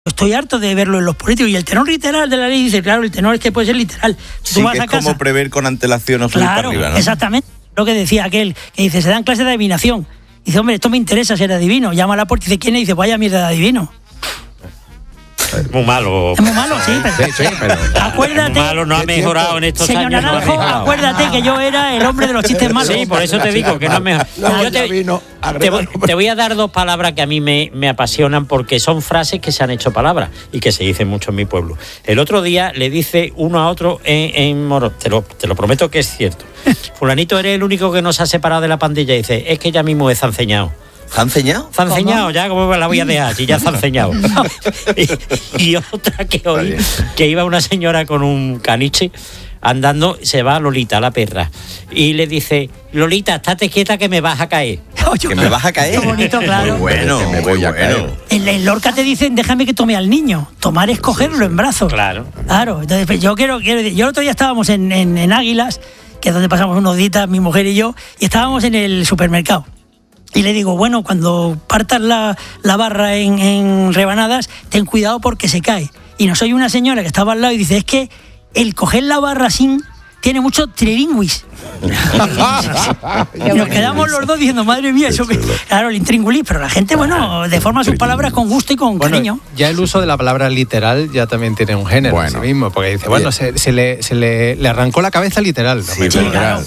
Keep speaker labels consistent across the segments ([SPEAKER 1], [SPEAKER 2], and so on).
[SPEAKER 1] Estoy harto de verlo en los políticos. Y el tenor literal de la ley dice, claro, el tenor es que puede ser literal.
[SPEAKER 2] Si sí, que es como prever con antelación o subir para arriba, ¿no?
[SPEAKER 1] Exactamente. Lo que decía aquel, que dice, se dan clases de adivinación. Dice, hombre, esto me interesa ser adivino. Llama a la puerta y dice, ¿quién es? Y dice, vaya mierda de adivino.
[SPEAKER 3] Muy malo.
[SPEAKER 1] Es muy malo, sí, pero acuérdate.
[SPEAKER 3] Es muy malo, no ha mejorado en estos
[SPEAKER 1] señor
[SPEAKER 3] años.
[SPEAKER 1] Naranjo,
[SPEAKER 3] no
[SPEAKER 1] acuérdate que yo era el hombre de los chistes malos.
[SPEAKER 3] Sí, por eso te digo que no ha mejorado. Yo te voy a dar dos palabras que a mí me apasionan porque son frases que se han hecho palabras y que se dicen mucho en mi pueblo. El otro día le dice uno a otro en Moro, te lo prometo que es cierto. Fulanito, eres el único que nos ha separado de la pandilla. Y dice, es que ya mismo es zanceñado.
[SPEAKER 2] ¿Se han enseñado?
[SPEAKER 3] Se han enseñado, ya como la voy a dejar, y ya se han enseñado. y otra que hoy, que iba una señora con un caniche andando, se va Lolita, la perra, y le dice, Lolita, estate quieta que me vas a caer.
[SPEAKER 2] ¿Que me vas a caer?
[SPEAKER 1] Qué bonito, claro.
[SPEAKER 2] Muy bueno,
[SPEAKER 4] que me voy a caer.
[SPEAKER 1] En Lorca te dicen, déjame que tome al niño. Tomar es cogerlo en brazos.
[SPEAKER 3] Claro.
[SPEAKER 1] Entonces, pues, yo el otro día estábamos en Águilas, que es donde pasamos unos días, mi mujer y yo, y estábamos en el supermercado. Y le digo, bueno, cuando partas la barra en rebanadas, ten cuidado porque se cae. Y nos oye una señora que estaba al lado y dice, es que el coger la barra sin tiene mucho trilingüis. Y nos quedamos los dos diciendo, madre mía, eso que... Claro, el intríngulis, pero la gente, bueno, deforma sus palabras con gusto y con cariño.
[SPEAKER 5] Ya el uso de la palabra literal ya también tiene un género en sí mismo, porque dice, bueno, se le arrancó la cabeza literal.
[SPEAKER 4] Sí, claro.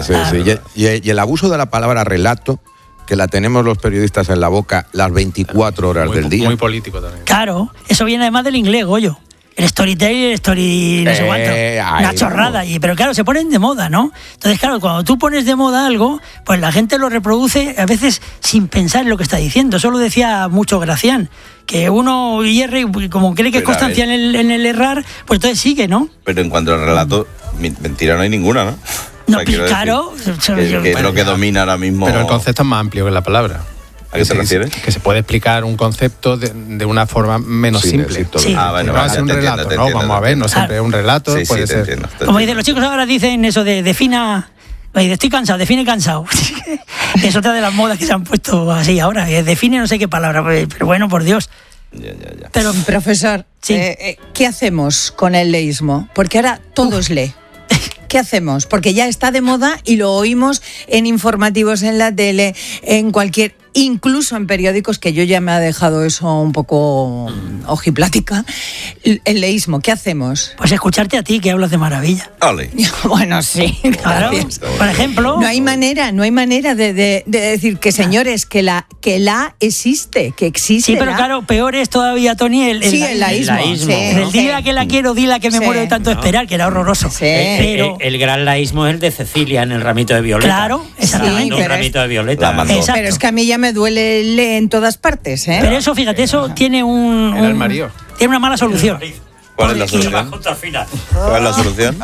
[SPEAKER 4] Y el abuso de la palabra relato, que la tenemos los periodistas en la boca las 24 horas del día.
[SPEAKER 5] Muy político también.
[SPEAKER 1] Claro, eso viene además del inglés, Goyo. El storytelling y el story no sé cuánto. Una chorrada. Pero claro, se ponen de moda, ¿no? Entonces, claro, cuando tú pones de moda algo, pues la gente lo reproduce a veces sin pensar en lo que está diciendo. Eso lo decía mucho Gracián, que uno hierre y como cree que es constancia en el errar, pues entonces sigue, ¿no?
[SPEAKER 2] Pero en cuanto al relato, mentira no hay ninguna, ¿no?
[SPEAKER 1] No, claro.
[SPEAKER 2] Que es lo que domina ahora mismo.
[SPEAKER 5] Pero el concepto es más amplio que la palabra.
[SPEAKER 2] ¿A qué te refieres?
[SPEAKER 5] Que se puede explicar un concepto de una forma menos simple.
[SPEAKER 1] Sí.
[SPEAKER 5] Bueno, no es un relato, ¿no? Vamos a ver, no siempre es un relato. Puede ser.
[SPEAKER 2] Entiendo.
[SPEAKER 1] Como dicen los chicos ahora, dicen eso de defina... Estoy cansado, define cansado. Es otra de las modas que se han puesto así ahora. Define no sé qué palabra, pero bueno, por Dios.
[SPEAKER 2] Ya.
[SPEAKER 6] Pero, profesor,
[SPEAKER 1] sí.
[SPEAKER 6] ¿Qué hacemos con el leísmo? Porque ahora todo es ley. ¿Qué hacemos? Porque ya está de moda y lo oímos en informativos, en la tele, en cualquier... Incluso en periódicos, que yo ya me ha dejado eso un poco ojiplática. El leísmo, ¿qué hacemos?
[SPEAKER 1] Pues escucharte a ti, que hablas de maravilla.
[SPEAKER 2] Ole.
[SPEAKER 6] Bueno, sí.
[SPEAKER 1] Claro. Por ejemplo...
[SPEAKER 6] No hay manera de decir que, señores, que la existe, que existe.
[SPEAKER 1] Sí, pero claro, peor es todavía, Toni, el
[SPEAKER 6] laísmo. Sí,
[SPEAKER 1] el dila que la quiero, dila que me muero de tanto esperar, que era horroroso.
[SPEAKER 6] Sí.
[SPEAKER 1] Pero...
[SPEAKER 3] El gran laísmo es el de Cecilia en el ramito de violeta.
[SPEAKER 1] Claro, exactamente.
[SPEAKER 3] Un ramito de violeta.
[SPEAKER 6] Pero es que a mí ya me duele el en todas partes, ¿eh?
[SPEAKER 1] Pero eso, fíjate, eso tiene tiene una mala solución.
[SPEAKER 2] ¿Cuál es la solución? ¿Cuál es la solución?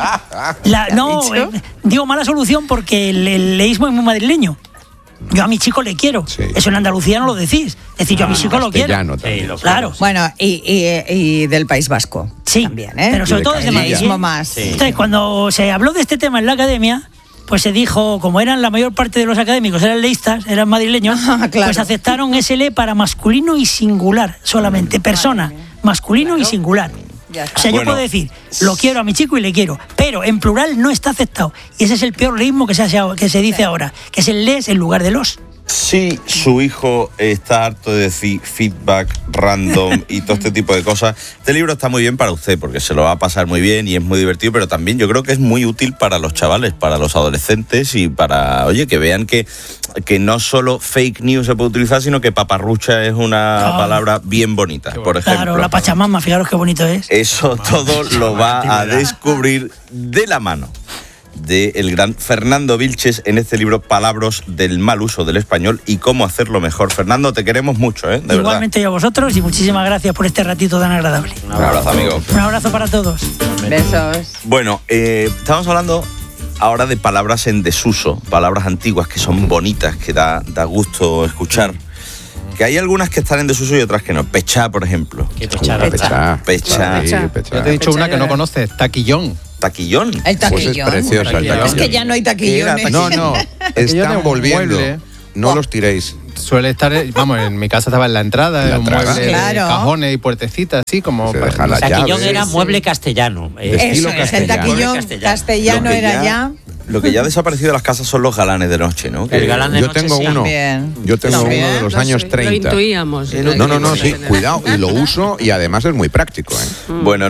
[SPEAKER 1] Digo mala solución porque el leísmo es muy madrileño. Yo a mi chico le quiero. Sí. Eso en Andalucía no lo decís. Es decir, yo a mi chico lo quiero. Claro.
[SPEAKER 6] Bueno, y del País Vasco.
[SPEAKER 1] Sí,
[SPEAKER 6] también, ¿eh?
[SPEAKER 1] Pero sobre todo es de Madrid.
[SPEAKER 6] Más.
[SPEAKER 1] Sí. Entonces, cuando se habló de este tema en la academia, pues se dijo, como eran la mayor parte de los académicos, eran leístas, eran madrileños, claro. Pues aceptaron SL para masculino y singular, solamente, persona, masculino y singular. O sea, yo puedo decir, lo quiero a mi chico y le quiero, pero en plural no está aceptado. Y ese es el peor leísmo que se dice ahora, que es el les en lugar de los.
[SPEAKER 2] Si su hijo está harto de decir feedback random y todo este tipo de cosas, este libro está muy bien para usted porque se lo va a pasar muy bien y es muy divertido, pero también yo creo que es muy útil para los chavales, para los adolescentes y para, que vean que no solo fake news se puede utilizar, sino que paparrucha es una palabra bien bonita, por ejemplo.
[SPEAKER 1] Claro, la Pachamama, fijaros qué bonito es.
[SPEAKER 2] Eso todo lo va a descubrir de la mano del gran Fernando Vilches en este libro Palabras del mal uso del español y cómo hacerlo mejor. Fernando, te queremos mucho, de
[SPEAKER 1] Igualmente
[SPEAKER 2] verdad.
[SPEAKER 1] Yo a vosotros y muchísimas gracias por este ratito tan agradable.
[SPEAKER 2] Un abrazo, amigo.
[SPEAKER 1] Un abrazo para todos.
[SPEAKER 6] Besos.
[SPEAKER 2] Bueno, estamos hablando ahora de palabras en desuso, palabras antiguas que son bonitas, que da gusto escuchar. Que hay algunas que están en desuso y otras que no. Pechá, por ejemplo.
[SPEAKER 4] Pecha.
[SPEAKER 5] Yo te he dicho una que no conoces, taquillón.
[SPEAKER 2] ¿Taquillón?
[SPEAKER 6] El taquillón.
[SPEAKER 4] Pues es preciosa el taquillón.
[SPEAKER 6] Es que ya no hay taquillones.
[SPEAKER 4] No, están volviendo. No los tiréis.
[SPEAKER 5] suele estar, vamos, en mi casa estaba en la entrada, en un mueble,
[SPEAKER 6] claro,
[SPEAKER 5] cajones y puertecitas, así como...
[SPEAKER 4] Se deja las
[SPEAKER 3] taquillón
[SPEAKER 4] llaves.
[SPEAKER 3] era mueble castellano.
[SPEAKER 6] Eso es, el taquillón castellano era ya...
[SPEAKER 2] Lo que ya ha desaparecido de las casas son los galanes de noche, ¿no?
[SPEAKER 3] El galán de
[SPEAKER 4] yo
[SPEAKER 3] noche
[SPEAKER 4] tengo
[SPEAKER 3] sí.
[SPEAKER 4] uno. Yo tengo uno de los años 30.
[SPEAKER 7] Lo intuíamos.
[SPEAKER 4] No, sí, cuidado, y lo uso y además es muy práctico, ¿eh?
[SPEAKER 2] Bueno,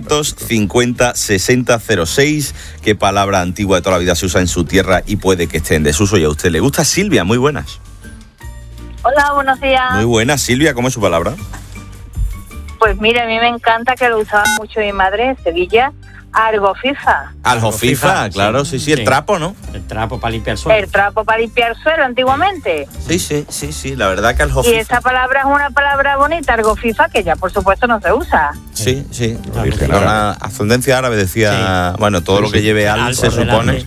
[SPEAKER 2] 950-6006, ¿qué palabra antigua de toda la vida se usa en su tierra y puede que esté en desuso y a usted le gusta? Silvia, muy buenas.
[SPEAKER 8] Hola, buenos días.
[SPEAKER 2] Muy buenas, Silvia, ¿cómo es su palabra?
[SPEAKER 8] Pues mira, a mí me encanta que lo usaba mucho mi madre en Sevilla, argofifa.
[SPEAKER 2] Aljofifa, claro, sí, el trapo, ¿no?
[SPEAKER 3] El trapo para limpiar el suelo.
[SPEAKER 8] El trapo para limpiar el suelo antiguamente.
[SPEAKER 2] Sí, la verdad que aljofifa.
[SPEAKER 8] Y esa palabra es una palabra bonita, argofifa, que ya por supuesto no se usa.
[SPEAKER 2] Sí. Una ascendencia árabe decía, bueno, todo lo que lleve al se supone.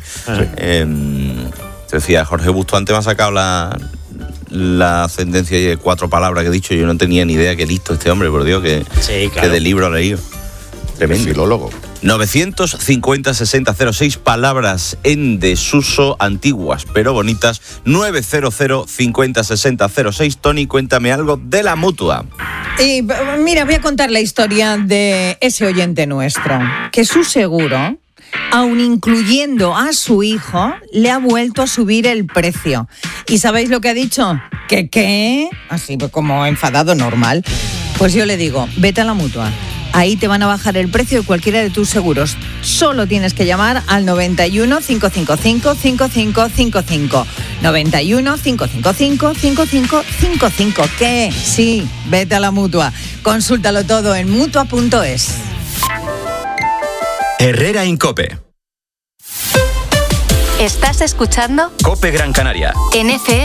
[SPEAKER 2] Decía, Jorge Busto antes me ha sacado la ascendencia de 4 palabras que he dicho. Yo no tenía ni idea. Qué listo este hombre, por Dios, que de libro ha leído. Tremendo.
[SPEAKER 4] Filólogo.
[SPEAKER 2] 950-6006, palabras en desuso, antiguas pero bonitas. 900-50-6006. Tony, cuéntame algo de la Mutua.
[SPEAKER 6] Y mira, voy a contar la historia de ese oyente nuestro, que su seguro, aun incluyendo a su hijo, le ha vuelto a subir el precio. ¿Y sabéis lo que ha dicho? ¿Que qué? Así pues, como enfadado normal. Pues yo le digo, vete a la Mutua. Ahí te van a bajar el precio de cualquiera de tus seguros. Solo tienes que llamar al 91 555 5555. 91 555 5555. ¿Qué? Sí, vete a la Mutua. Consúltalo todo en mutua.es.
[SPEAKER 9] Herrera Incope.
[SPEAKER 10] ¿Estás escuchando?
[SPEAKER 9] Cope Gran Canaria.
[SPEAKER 10] En FM.